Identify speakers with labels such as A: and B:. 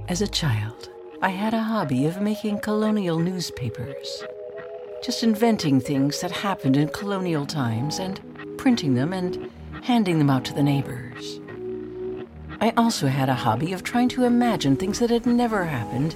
A: As a child, I had a hobby of making colonial newspapers. Just inventing things that happened in colonial times and printing them and handing them out to the neighbors. I also had a hobby of trying to imagine things that had never happened